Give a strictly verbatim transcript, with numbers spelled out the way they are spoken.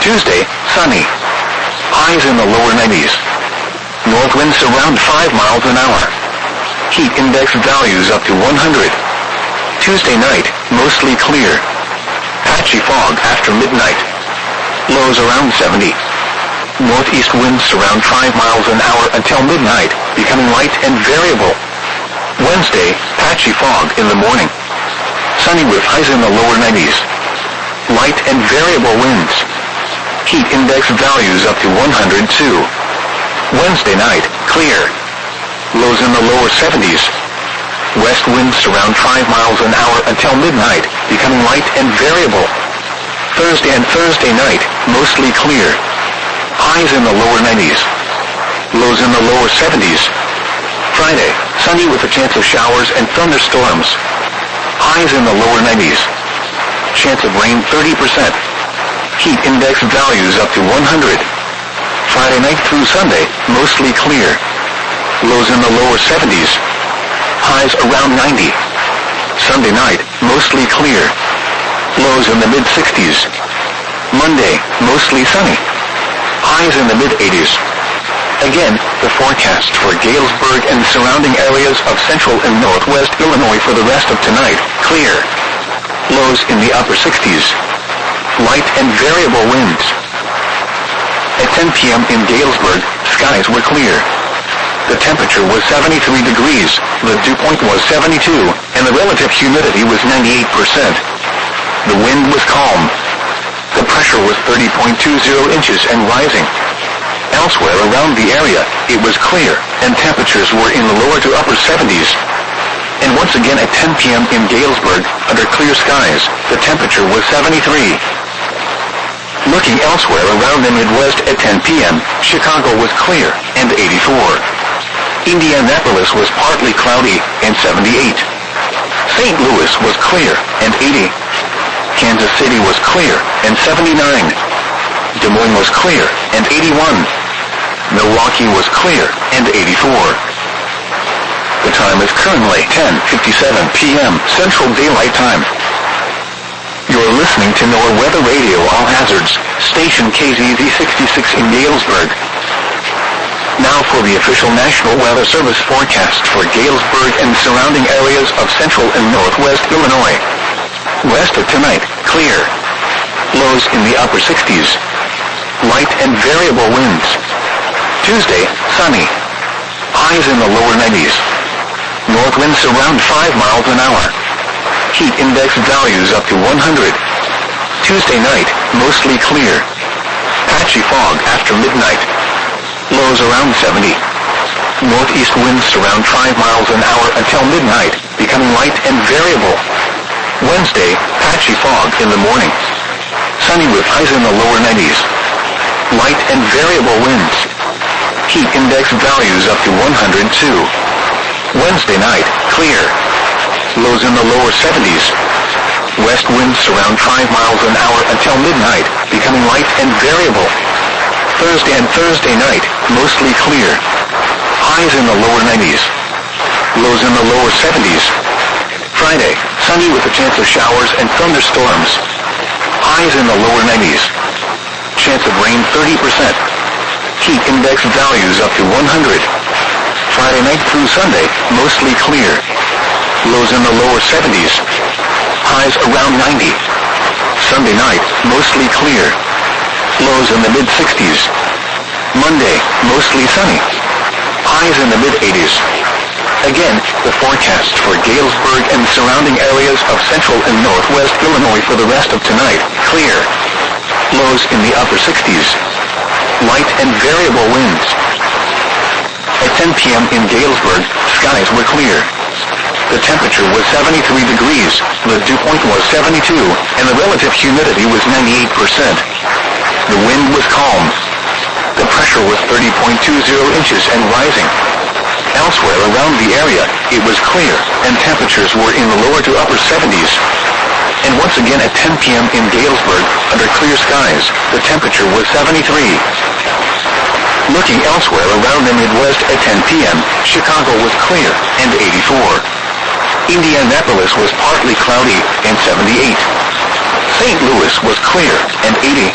Tuesday, sunny. Highs in the lower nineties. North winds around five miles an hour. Heat index values up to one hundred. Tuesday night, mostly clear. Patchy fog after midnight. Lows around seventy. Northeast winds around five miles an hour until midnight, becoming light and variable. Wednesday, patchy fog in the morning. Sunny with highs in the lower nineties. Light and variable winds. Heat index values up to one hundred two. Wednesday night, clear. Lows in the lower seventies. West winds around five miles an hour until midnight, becoming light and variable. Thursday and Thursday night, mostly clear. Highs in the lower nineties. Lows in the lower seventies. Friday, sunny with a chance of showers and thunderstorms. Highs in the lower nineties. Chance of rain thirty percent. Heat index values up to one hundred. Friday night through Sunday, mostly clear. Lows in the lower seventies. Highs around ninety. Sunday night, mostly clear. Lows in the mid-sixties. Monday, mostly sunny. Highs in the mid-eighties. Again, the forecast for Galesburg and surrounding areas of central and northwest Illinois for the rest of tonight, clear. Lows in the upper sixties. Light and variable winds. At ten p.m. in Galesburg, skies were clear. The temperature was seventy-three degrees, the dew point was seventy-two, and the relative humidity was ninety-eight percent. The wind was calm. The pressure was thirty point two zero inches and rising. Elsewhere around the area, it was clear, and temperatures were in the lower to upper seventies. And once again at ten p.m. in Galesburg, under clear skies, the temperature was seventy-three. Looking elsewhere around the Midwest at ten p.m., Chicago was clear, and eighty-four. Indianapolis was partly cloudy, and seventy-eight. Saint Louis was clear, and eighty. Kansas City was clear, and seventy-nine. Des Moines was clear, and eighty-one. Milwaukee was clear, and eighty-four. The time is currently ten fifty-seven p.m. Central Daylight Time. You're listening to NOAA Weather Radio All Hazards, station K Z Z sixty-six in Galesburg. Now for the official National Weather Service forecast for Galesburg and surrounding areas of central and northwest Illinois. West of tonight, clear. Lows in the upper sixties. Light and variable winds. Tuesday, sunny. Highs in the lower nineties. North winds around five miles an hour. Heat index values up to one hundred. Tuesday night, mostly clear. Patchy fog after midnight. Lows around seventy. Northeast winds around five miles an hour until midnight, becoming light and variable. Wednesday, patchy fog in the morning. Sunny with highs in the lower nineties. Light and variable winds. Heat index values up to one hundred two. Wednesday night, clear. Lows in the lower seventies. West winds around five miles an hour until midnight, becoming light and variable. Thursday and Thursday night, mostly clear. Highs in the lower nineties. Lows in the lower seventies. Friday, sunny with a chance of showers and thunderstorms. Highs in the lower nineties. Chance of rain thirty percent. Heat index values up to one hundred. Friday night through Sunday, mostly clear. Lows in the lower seventies. Highs around ninety. Sunday night, mostly clear. Lows in the mid-sixties. Monday, mostly sunny. Highs in the mid-eighties. Again, the forecast for Galesburg and surrounding areas of central and northwest Illinois for the rest of tonight, clear. Lows in the upper sixties. Light and variable winds. At ten p.m. in Galesburg, skies were clear. The temperature was seventy-three degrees, the dew point was seventy-two, and the relative humidity was ninety-eight percent. The wind was calm. The pressure was thirty point two zero inches and rising. Elsewhere around the area, it was clear, and temperatures were in the lower to upper seventies. And once again at ten p.m. in Galesburg, under clear skies, the temperature was seventy-three. Looking elsewhere around the Midwest at ten p.m., Chicago was clear, and eighty-four. Indianapolis was partly cloudy, and seventy-eight. Saint Louis was clear, and eighty.